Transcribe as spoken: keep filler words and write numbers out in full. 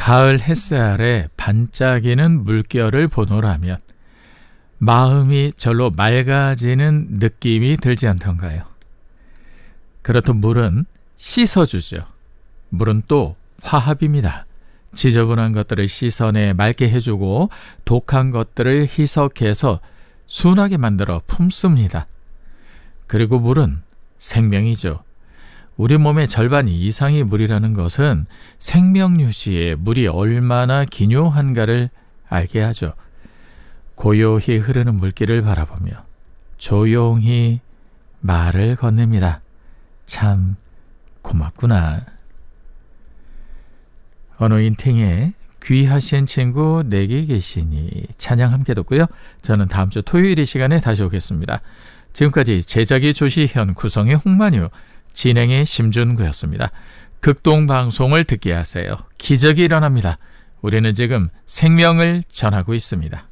가을 햇살에 반짝이는 물결을 보노라면 마음이 절로 맑아지는 느낌이 들지 않던가요? 그렇듯 물은 씻어주죠. 물은 또 화합입니다. 지저분한 것들을 씻어내 맑게 해주고 독한 것들을 희석해서 순하게 만들어 품습니다. 그리고 물은 생명이죠. 우리 몸의 절반 이상이 물이라는 것은 생명 유지에 물이 얼마나 기묘한가를 알게 하죠. 고요히 흐르는 물길을 바라보며 조용히 말을 건넵니다. 참 고맙구나. 언어인팅에 귀하신 친구 내게 계시니 찬양 함께 듣고요. 저는 다음 주 토요일 이 시간에 다시 오겠습니다. 지금까지 제작의 조시현, 구성의 홍만유, 진행의 심준구였습니다. 극동방송을 듣게 하세요. 기적이 일어납니다. 우리는 지금 생명을 전하고 있습니다.